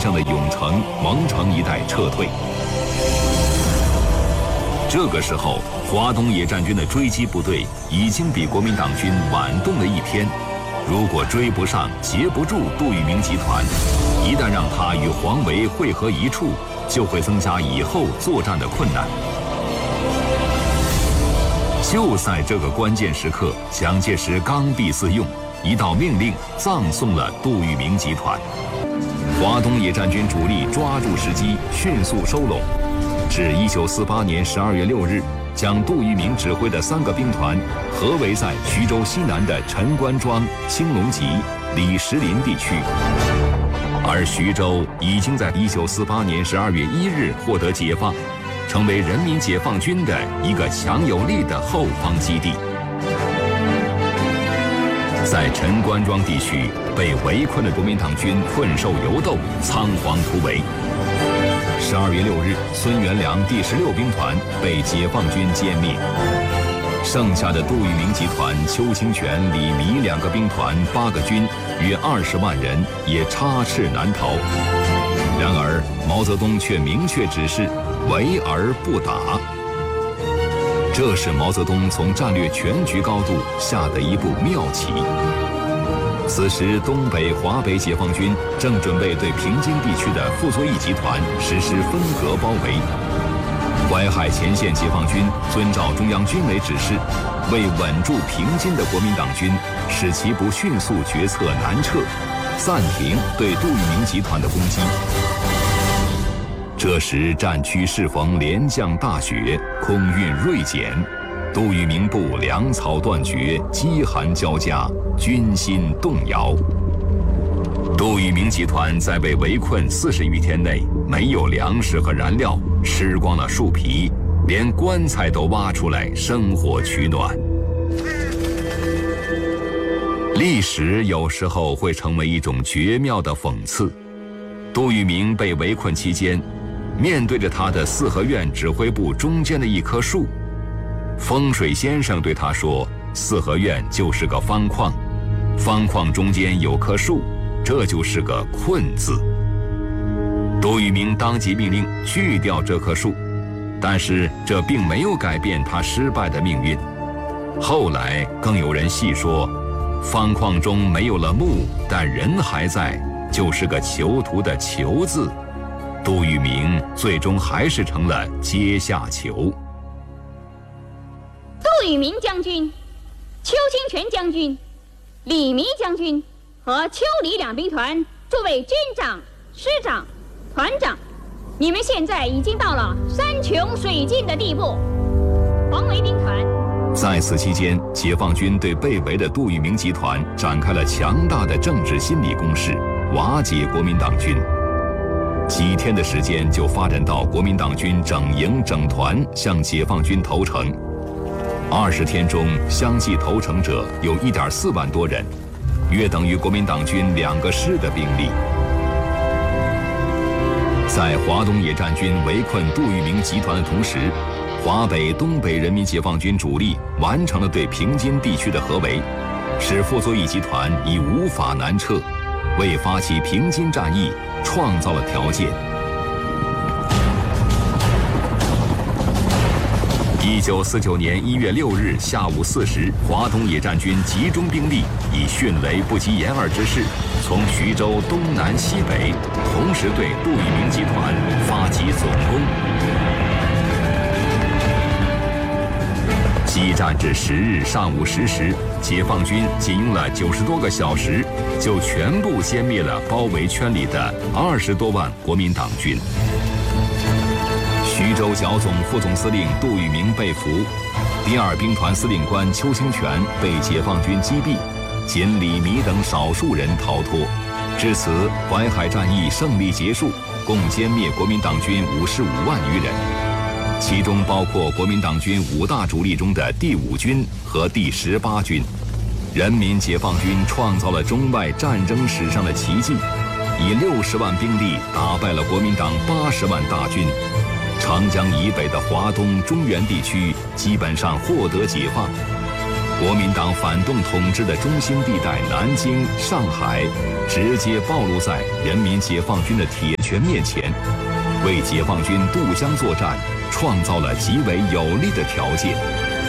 正的永城、蒙城一带撤退。这个时候，华东野战军的追击部队已经比国民党军晚动了1天。如果追不上、截不住杜聿明集团，一旦让他与黄维汇合一处，就会增加以后作战的困难。就在这个关键时刻，蒋介石刚愎自用，一道命令葬送了杜聿明集团。华东野战军主力抓住时机，迅速收拢。至1948年12月6日，将杜聿明指挥的3个兵团合围在徐州西南的陈官庄、青龙集、李石林地区。而徐州已经在1948年12月1日获得解放，成为人民解放军的一个强有力的后方基地。在陈官庄地区被围困的国民党军困兽犹斗，仓皇突围。12月6日，孙元良第16兵团被解放军歼灭，剩下的杜聿明集团邱清泉、李弥2个兵团8个军约20万人也插翅难逃。然而毛泽东却明确指示围而不打，这是毛泽东从战略全局高度下的一步妙棋。此时，东北、华北解放军正准备对平津地区的傅作义集团实施分隔包围。淮海前线解放军遵照中央军委指示，为稳住平津的国民党军，使其不迅速决策南撤，暂停对杜聿明集团的攻击。这时，战区适逢连降大雪，空运锐减，杜聿明部粮草断绝，饥寒交加，军心动摇。杜聿明集团在被围困40余天内，没有粮食和燃料，吃光了树皮，连棺材都挖出来生火取暖。历史有时候会成为一种绝妙的讽刺。杜聿明被围困期间，面对着他的四合院指挥部中间的一棵树，风水先生对他说：“四合院就是个方框，方框中间有棵树，这就是个困字。”杜聿明当即命令锯掉这棵树，但是这并没有改变他失败的命运。后来更有人细说，方框中没有了木，但人还在，就是个囚徒的囚字。杜聿明最终还是成了阶下囚。 杜聿明将军、邱清泉将军、李弥将军和邱李2兵团诸位军长、师长、团长，你们现在已经到了山穷水尽的地步。黄维兵团在此期间，解放军对被围的杜聿明集团展开了强大的政治心理攻势，瓦解国民党军。几天的时间就发展到国民党军整营整团向解放军投诚。20天中，相继投诚者有1.4万多人，约等于国民党军2个师的兵力。在华东野战军围困杜聿明集团的同时，华北、东北人民解放军主力完成了对平津地区的合围，使傅作义集团已无法南撤，为发起平津战役创造了条件。1949年1月6日下午4时，华东野战军集中兵力，以迅雷不及掩耳之势，从徐州东南西北同时对杜聿明集团发起总攻。激战至10日上午10时，解放军仅用了90多个小时，就全部歼灭了包围圈里的20多万国民党军。徐州剿总副总司令杜聿明被俘，第2兵团司令官邱清泉被解放军击毙，仅李弥等少数人逃脱。至此，淮海战役胜利结束，共歼灭国民党军55万余人。其中包括国民党军5大主力中的第5军和第18军。人民解放军创造了中外战争史上的奇迹，以60万兵力打败了国民党80万大军。长江以北的华东、中原地区基本上获得解放。 国民党反动统治的中心地带南京、上海，直接暴露在人民解放军的铁拳面前，为解放军渡江作战创造了极为有利的条件。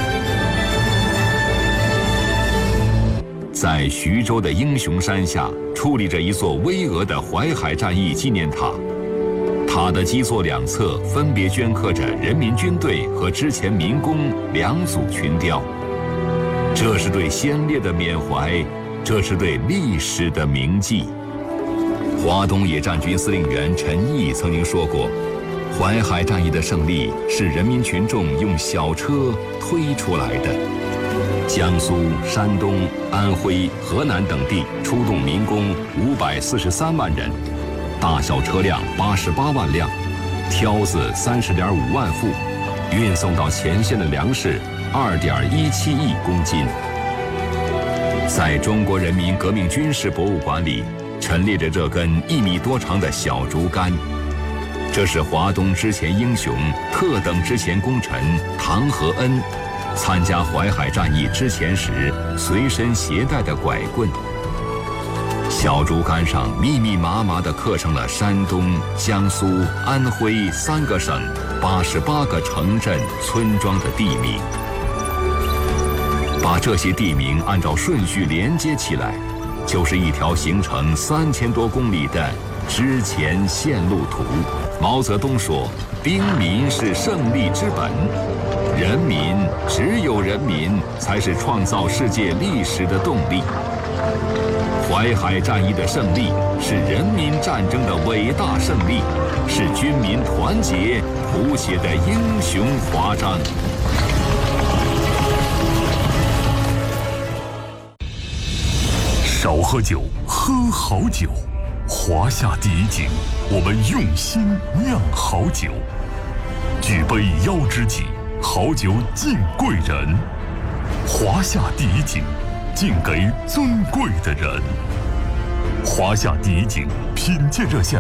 在徐州的英雄山下，矗立着一座巍峨的淮海战役纪念塔，塔的基座两侧分别镌刻着人民军队和之前民工两组群雕。这是对先烈的缅怀，这是对历史的铭记。华东野战军司令员陈毅曾经说过，淮海战役的胜利是人民群众用小车推出来的。江苏、山东、安徽、河南等地出动民工543万人，大小车辆88万辆，挑子30.5万副，运送到前线的粮食2.17亿公斤。在中国人民革命军事博物馆里，陈列着这根1米多长的小竹竿，这是华东之前英雄、特等之前功臣唐和恩参加淮海战役之前时随身携带的拐棍。小竹竿上密密麻麻地刻上了山东、江苏、安徽3个省88个城镇村庄的地名。把这些地名按照顺序连接起来，就是一条行程3000多公里的之前线路图。毛泽东说，兵民是胜利之本，人民，只有人民才是创造世界历史的动力。淮海战役的胜利是人民战争的伟大胜利，是军民团结谱写的英雄华章。 少喝酒，喝好酒。华夏第一井，我们用心酿好酒。举杯邀知己，好酒敬贵人。华夏第一井，敬给尊贵的人。华夏第一井品鉴热线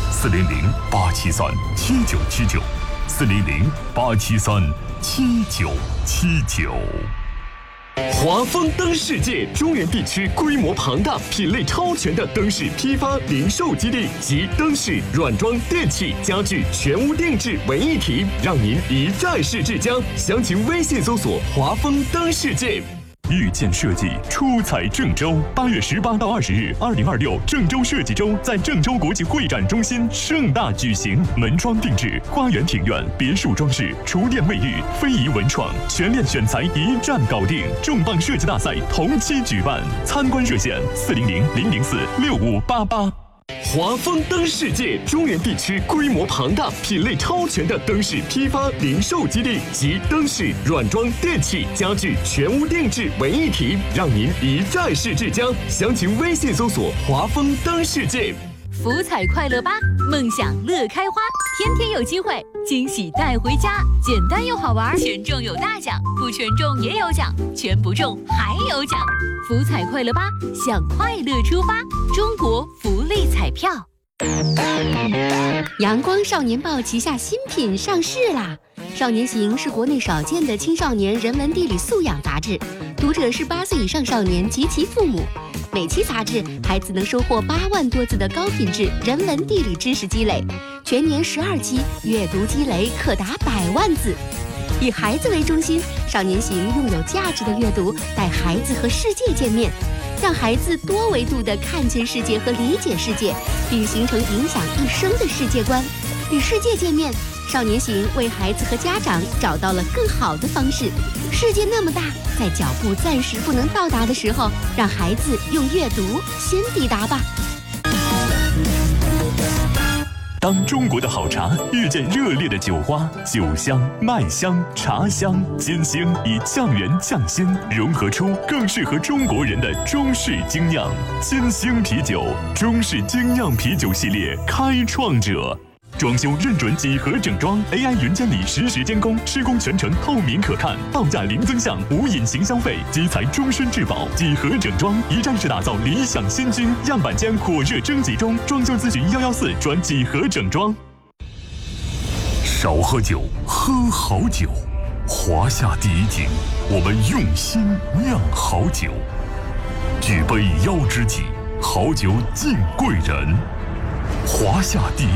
：400-873-7979，400-873-7979。 华丰灯世界中原地区规模庞大、品类超全的灯饰批发零售基地及灯饰、软装、电器、家具全屋定制为一体，让您一站式至江。详情微信搜索“华丰灯世界”。 遇见设计出彩郑州，8月18到20日，2026郑州设计周在郑州国际会展中心盛大举行，门窗定制、花园庭院、别墅装饰、厨电卫浴、非遗文创，全链选材一站搞定。重磅设计大赛同期举办，参观热线400-004-6588。 华丰灯世界中原地区规模庞大、品类超全的灯饰批发零售基地及灯饰、软装、电器、家具全屋定制为一体，让您一站式至江。详情微信搜索“华丰灯世界”。 福彩快乐吧，梦想乐开花，天天有机会，惊喜带回家，简单又好玩，全中有大奖，不全中也有奖，全不中还有奖。福彩快乐吧，向快乐出发，中国福利彩票。阳光少年报旗下新品上市啦！少年行是国内少见的青少年人文地理素养杂志，读者是8岁以上少年及其父母。每期杂志，孩子能收获8万多字的高品质人文地理知识积累，全年12期，阅读积累可达100万字。以孩子为中心，少年行用有价值的阅读带孩子和世界见面，让孩子多维度地看见世界和理解世界，并形成影响一生的世界观。与世界见面，少年行为孩子和家长找到了更好的方式。世界那么大，在脚步暂时不能到达的时候，让孩子用阅读先抵达吧。 当中国的好茶遇见热烈的酒花，酒香、麦香、茶香、金星以酱园酱鲜融合出更适合中国人的中式精酿。金星啤酒，中式精酿啤酒系列开创者。装修认准几何整装 ，AI 云监理实时监工，施工全程透明可看，报价零增项，无隐形消费，基材终身质保。几何整装一站式打造理想新居，样板间火热征集中，装修咨询114转几何整装。少喝酒，喝好酒。 华夏第一景，我们用心酿好酒，举杯邀知己，好酒敬贵人。华夏第一